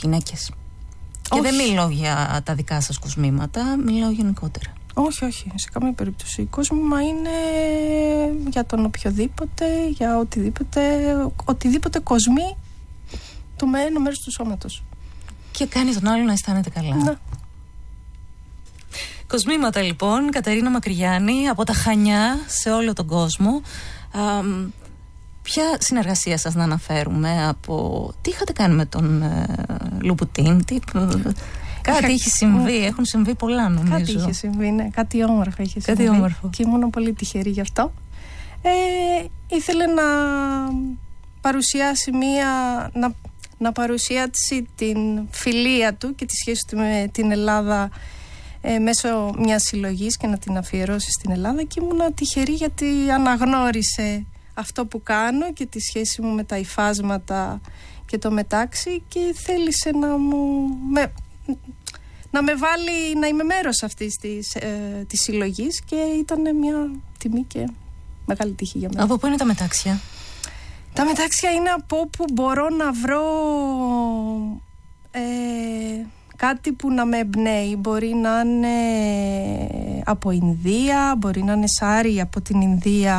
γυναίκες. Και δεν μιλώ για τα δικά σας κοσμήματα, μιλάω γενικότερα. Όχι, σε καμία περίπτωση. Κόσμημα είναι για τον οποιοδήποτε, για οτιδήποτε κοσμεί το ένα μέρος του σώματος. Και κάνει τον άλλο να αισθάνεται καλά. Ναι. Κοσμήματα λοιπόν, Κατερίνα Μακρυγιάννη, από τα Χανιά σε όλο τον κόσμο. Ποια συνεργασία σας να αναφέρουμε, τι είχατε κάνει με τον Λουμπουτίν, κάτι είχε συμβεί, έχουν συμβεί πολλά νομίζω. Κάτι είχε συμβεί, ναι, κάτι όμορφο είχε συμβεί. Κάτι όμορφο. Και ήμουν πολύ τυχερή γι' αυτό. Ήθελε να παρουσιάσει να παρουσιάσει την φιλία του και τη σχέση του με την Ελλάδα μέσω μιας συλλογής και να την αφιερώσει στην Ελλάδα, και ήμουν τυχερή γιατί αναγνώρισε αυτό που κάνω και τη σχέση μου με τα υφάσματα και το μετάξι, και θέλησε να με βάλει να είμαι μέρος αυτής της συλλογής, και ήταν μια τιμή και μεγάλη τύχη για μένα. Από πού είναι τα μετάξια? Τα μετάξια είναι από όπου μπορώ να βρω κάτι που να με εμπνέει. Μπορεί να είναι από Ινδία, μπορεί να είναι σάρι από την Ινδία,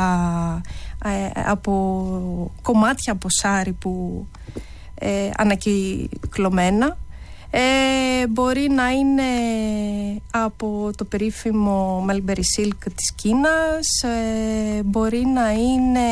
από κομμάτια από σάρι που ανακυκλωμένα. Μπορεί να είναι από το περίφημο Mulberry Silk της Κίνας, μπορεί να είναι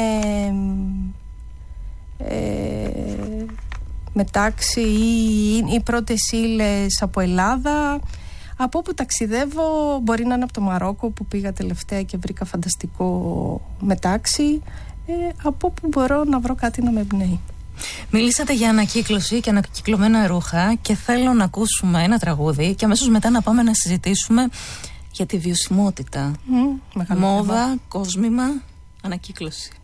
μετάξι ή πρώτες ύλες από Ελλάδα. Από όπου ταξιδεύω, μπορεί να είναι από το Μαρόκο που πήγα τελευταία και βρήκα φανταστικό μετάξι. Από όπου μπορώ να βρω κάτι να με εμπνέει. Μιλήσατε για ανακύκλωση και ανακυκλωμένα ρούχα, και θέλω να ακούσουμε ένα τραγούδι και αμέσως μετά να πάμε να συζητήσουμε για τη βιωσιμότητα. Μόδα, κόσμημα, ανακύκλωση.